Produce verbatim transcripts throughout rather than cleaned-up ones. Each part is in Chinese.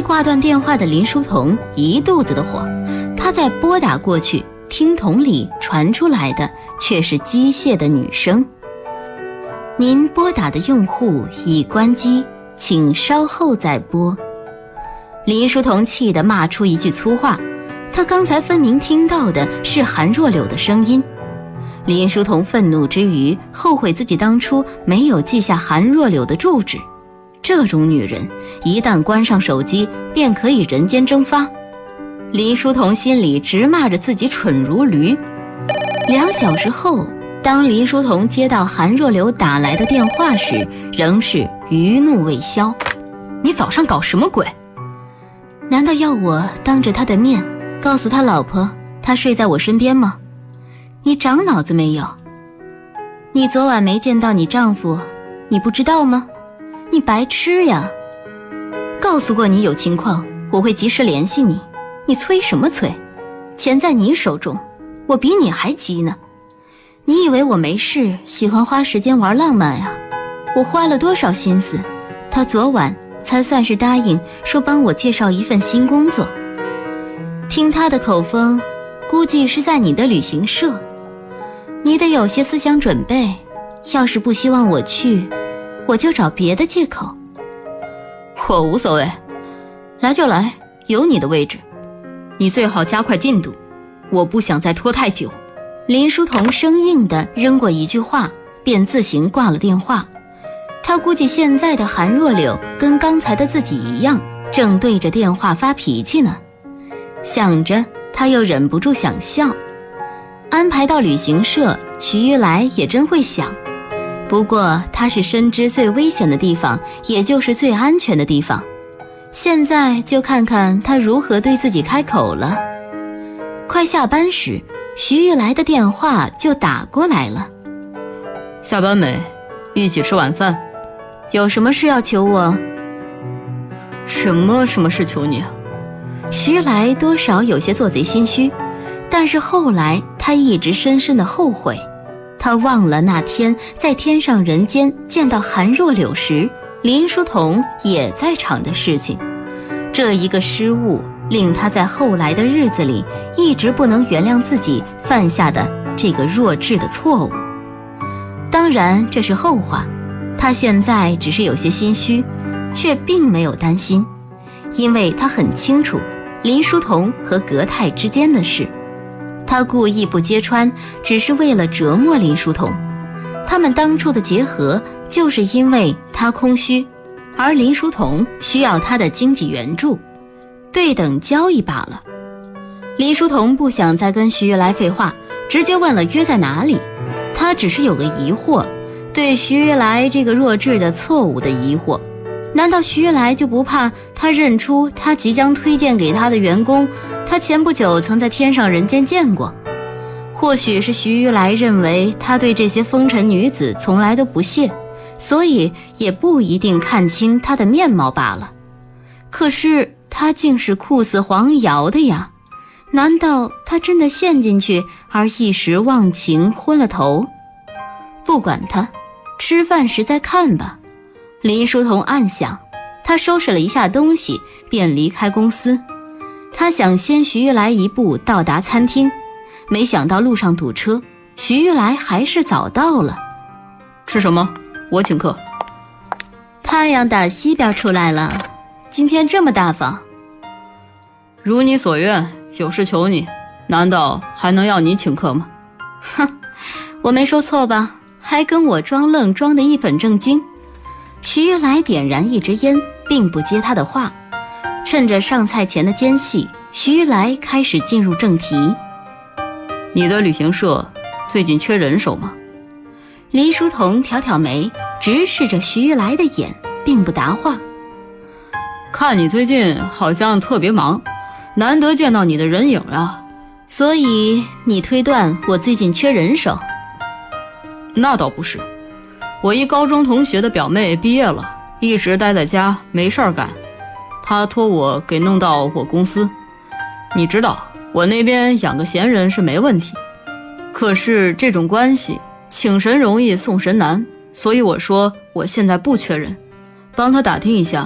被挂断电话的林书桐一肚子的火，他再拨打过去，听筒里传出来的却是机械的女声：您拨打的用户已关机，请稍后再拨。林书桐气得骂出一句粗话，他刚才分明听到的是韩若柳的声音。林书桐愤怒之余，后悔自己当初没有记下韩若柳的住址。这种女人一旦关上手机，便可以人间蒸发。林书桐心里直骂着自己蠢如驴。两小时后，当林书桐接到韩若柳打来的电话时，仍是余怒未消。你早上搞什么鬼？难道要我当着他的面告诉他老婆他睡在我身边吗？你长脑子没有？你昨晚没见到你丈夫，你不知道吗？你白痴呀！告诉过你有情况，我会及时联系你。你催什么催？钱在你手中，我比你还急呢。你以为我没事，喜欢花时间玩浪漫呀？我花了多少心思，他昨晚才算是答应说帮我介绍一份新工作。听他的口风，估计是在你的旅行社。你得有些思想准备，要是不希望我去，我就找别的借口。我无所谓，来就来，有你的位置。你最好加快进度，我不想再拖太久。林书桐生硬地扔过一句话，便自行挂了电话。他估计现在的韩若柳跟刚才的自己一样，正对着电话发脾气呢。想着，他又忍不住想笑。安排到旅行社，徐玉来也真会想。不过他是深知最危险的地方，也就是最安全的地方。现在就看看他如何对自己开口了。快下班时，徐玉来的电话就打过来了。 下班没？一起吃晚饭。 有什么事要求我？ 什么什么事求你？ 徐玉来多少有些做贼心虚，但是后来他一直深深的后悔。他忘了那天在天上人间见到韩若柳时，林书桐也在场的事情。这一个失误令他在后来的日子里一直不能原谅自己犯下的这个弱智的错误。当然这是后话，他现在只是有些心虚，却并没有担心，因为他很清楚林书桐和格泰之间的事。他故意不揭穿，只是为了折磨林书桐。他们当初的结合，就是因为他空虚，而林书桐需要他的经济援助，对等交易罢了。林书桐不想再跟徐玉来废话，直接问了约在哪里。他只是有个疑惑，对徐玉来这个弱智的错误的疑惑。难道徐玉来就不怕他认出他即将推荐给他的员工，他前不久曾在天上人间见过？或许是徐玉来认为他对这些风尘女子从来都不屑，所以也不一定看清他的面貌罢了。可是他竟是酷似黄瑶的呀，难道他真的陷进去而一时忘情昏了头？不管他，吃饭时再看吧。林书桐暗想，他收拾了一下东西便离开公司。他想先徐玉来一步到达餐厅，没想到路上堵车，徐玉来还是早到了。 吃什么？我请客。 太阳打西边出来了，今天这么大方。 如你所愿，有事求你，难道还能要你请客吗？ 哼，我没说错吧？还跟我装愣装得一本正经。徐玉来点燃一支烟，并不接他的话。趁着上菜前的间隙，徐玉来开始进入正题。 你的旅行社最近缺人手吗？ 黎书桐挑挑眉，直视着徐玉来的眼，并不答话。 看你最近好像特别忙，难得见到你的人影啊。 所以你推断我最近缺人手？ 那倒不是，我一高中同学的表妹毕业了，一直待在家没事儿干，她托我给弄到我公司。你知道我那边养个闲人是没问题，可是这种关系请神容易送神难，所以我说我现在不缺人，帮他打听一下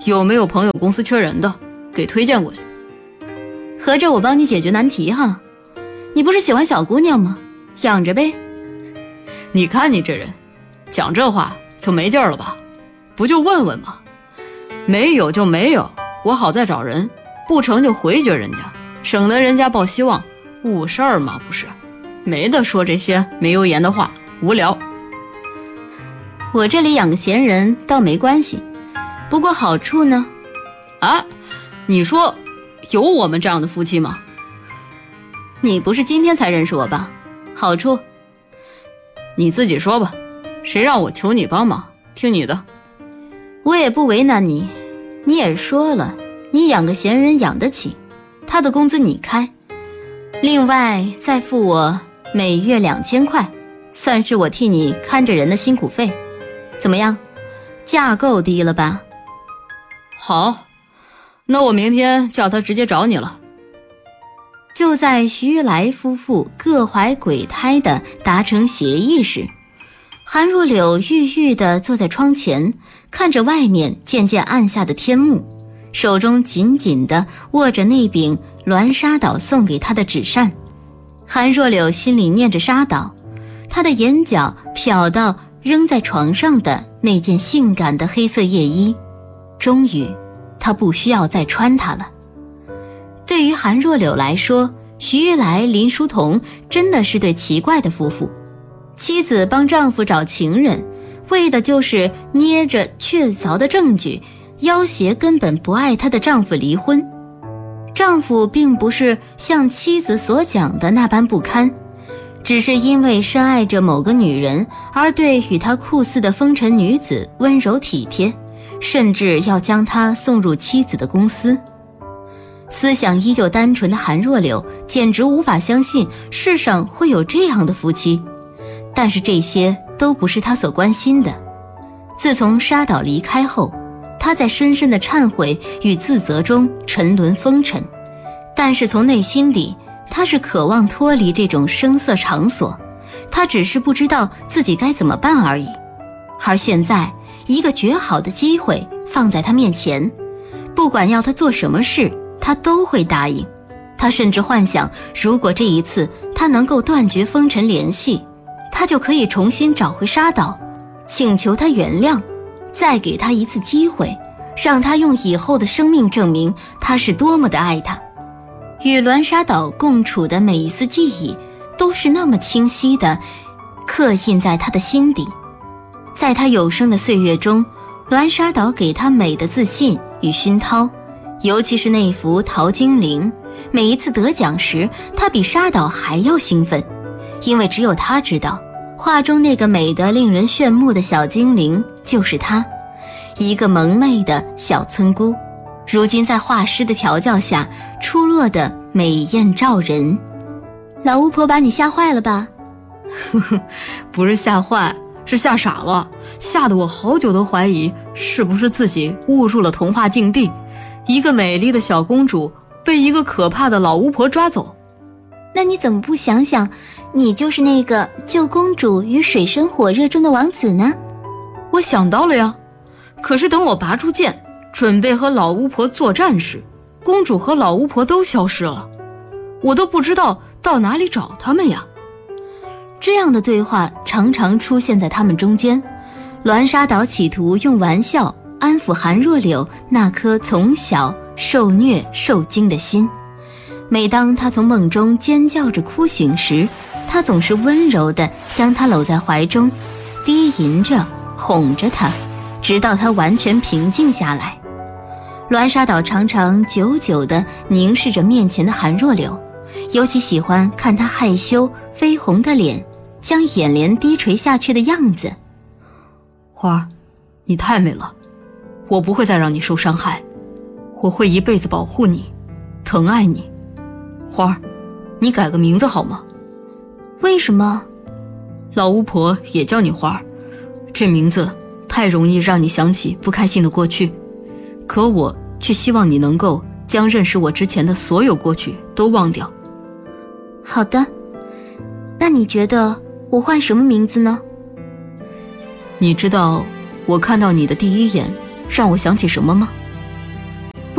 有没有朋友公司缺人的，给推荐过去。 合着我帮你解决难题哈？你不是喜欢小姑娘吗？养着呗。 你看你这人，讲这话就没劲儿了吧？不就问问吗？没有就没有，我好再找人，不成就回绝人家，省得人家抱希望，误事儿嘛不是？没得说这些没油盐的话，无聊。 我这里养个闲人倒没关系，不过好处呢？ 啊，你说有我们这样的夫妻吗？ 你不是今天才认识我吧？好处你自己说吧，谁让我求你帮忙，听你的。 我也不为难你，你也说了，你养个闲人养得起，他的工资你开，另外再付我每月两千块，算是我替你看着人的辛苦费，怎么样？价够低了吧？ 好，那我明天叫他直接找你了。 就在徐玉来夫妇各怀鬼胎的达成协议时，韩若柳郁郁地坐在窗前，看着外面渐渐暗下的天幕，手中紧紧地握着那柄栾沙岛送给她的纸扇。韩若柳心里念着沙岛，她的眼角瞟到扔在床上的那件性感的黑色夜衣，终于她不需要再穿它了。对于韩若柳来说，徐玉来、林书同真的是对奇怪的夫妇。妻子帮丈夫找情人，为的就是捏着确凿的证据，要挟根本不爱她的丈夫离婚。丈夫并不是像妻子所讲的那般不堪，只是因为深爱着某个女人，而对与她酷似的风尘女子温柔体贴，甚至要将她送入妻子的公司。思想依旧单纯的韩若柳简直无法相信世上会有这样的夫妻，但是这些都不是她所关心的。自从沙岛离开后，她在深深的忏悔与自责中沉沦风尘，但是从内心里，她是渴望脱离这种声色场所，她只是不知道自己该怎么办而已。而现在，一个绝好的机会放在她面前，不管要她做什么事，她都会答应。她甚至幻想，如果这一次她能够断绝风尘联系，她就可以重新找回沙岛，请求她原谅，再给她一次机会，让她用以后的生命证明她是多么的爱她。与栾沙岛共处的每一丝记忆，都是那么清晰地刻印在她的心底。在她有生的岁月中，栾沙岛给她美的自信与熏陶，尤其是那幅陶精灵，每一次得奖时，她比沙岛还要兴奋，因为只有她知道，画中那个美得令人炫目的小精灵就是她，一个萌媚的小村姑，如今在画师的调教下出落得美艳照人。老巫婆把你吓坏了吧？ 呵呵，不是吓坏，是吓傻了，吓得我好久都怀疑是不是自己误入了童话境地，一个美丽的小公主被一个可怕的老巫婆抓走。 那你怎么不想想，你就是那个救公主于水深火热中的王子呢？ 我想到了呀，可是等我拔出剑，准备和老巫婆作战时，公主和老巫婆都消失了，我都不知道到哪里找他们呀。 这样的对话常常出现在他们中间。栾沙岛企图用玩笑安抚韩若柳那颗从小受虐受惊的心。每当他从梦中尖叫着哭醒时，他总是温柔地将她搂在怀中，低吟着哄着她，直到她完全平静下来。栾沙岛常常久久地凝视着面前的韩若柳，尤其喜欢看她害羞绯红的脸，将眼帘低垂下去的样子。 花儿，你太美了，我不会再让你受伤害，我会一辈子保护你，疼爱你。花儿，你改个名字好吗？ 为什么？ 老巫婆也叫你花儿，这名字太容易让你想起不开心的过去，可我却希望你能够将认识我之前的所有过去都忘掉。 好的，那你觉得我换什么名字呢？ 你知道我看到你的第一眼让我想起什么吗？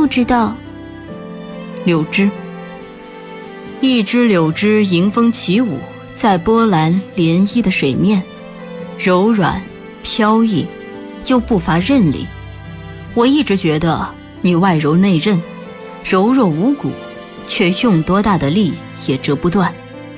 不知道。 柳枝。一枝柳枝迎风起舞，在波澜涟漪的水面，柔软飘逸，又不乏韧力。我一直觉得你外柔内韧，柔弱无骨，却用多大的力也折不断。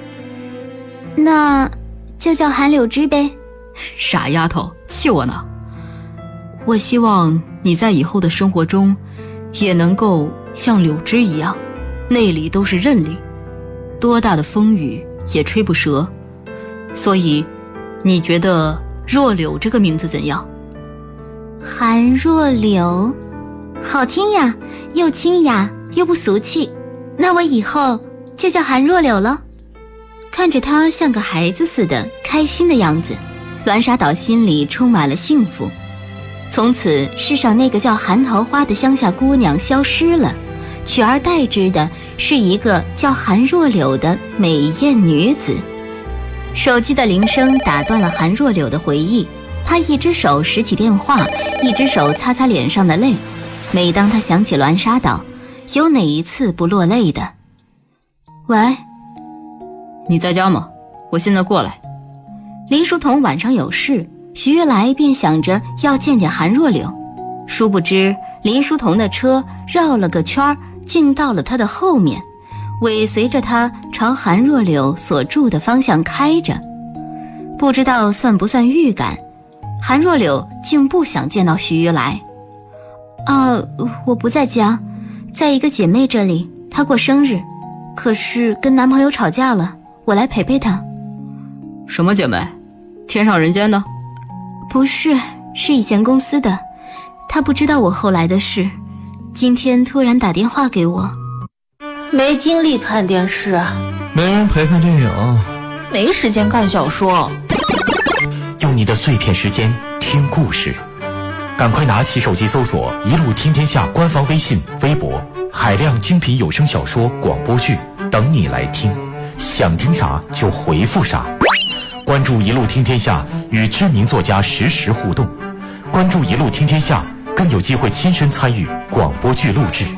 那就叫韩柳枝呗。 傻丫头，气我呢。我希望你在以后的生活中也能够像柳枝一样，内里都是韧力，多大的风雨也吹不折。所以你觉得若柳这个名字怎样？ 韩若柳，好听呀，又清雅又不俗气。那我以后就叫韩若柳了。看着她像个孩子似的开心的样子，栾沙岛心里充满了幸福。从此世上那个叫韩桃花的乡下姑娘消失了，取而代之的是一个叫韩若柳的美艳女子。手机的铃声打断了韩若柳的回忆，她一只手拾起电话，一只手擦擦脸上的泪。每当她想起栾沙岛，有哪一次不落泪的？喂， 你在家吗？我现在过来。 林书桐晚上有事，徐月来便想着要见见韩若柳，殊不知林书桐的车绕了个圈，竟到了他的后面，尾随着他朝韩若柳所住的方向开着。不知道算不算预感，韩若柳竟不想见到徐月来。啊，我不在家，在一个姐妹这里，她过生日，可是跟男朋友吵架了，我来陪陪她。 什么姐妹？天上人间的？ 不是，是以前公司的。她不知道我后来的事，今天突然打电话给我。 没精力看电视啊， 没人陪看电影， 没时间看小说。 用你的碎片时间听故事，赶快拿起手机搜索一路听天下官方微信微博，海量精品有声小说广播剧等你来听，想听啥就回复啥。关注一路听天下，与知名作家实时互动。关注一路听天下，更有机会亲身参与广播剧录制。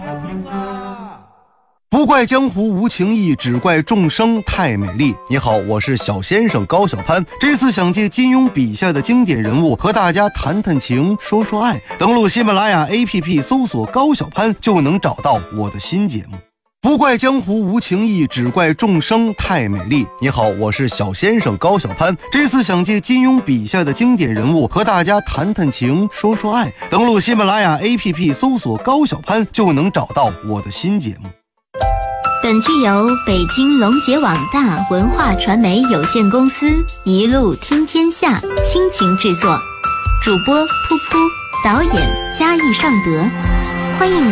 不怪江湖无情义，只怪众生太美丽。你好，我是小先生高小攀，这次想借金庸笔下的经典人物和大家谈谈情，说说爱。登录喜马拉雅 A P P 搜索高小攀，就能找到我的新节目。不怪江湖无情义，只怪众生太美丽。你好，我是小先生高小攀，这次想借金庸笔下的经典人物和大家谈谈情，说说爱。登录喜马拉雅 A P P 搜索高小攀，就能找到我的新节目。 本剧由北京龙杰网大文化传媒有限公司一路听天下倾情制作，主播噗噗，导演嘉义尚德，欢迎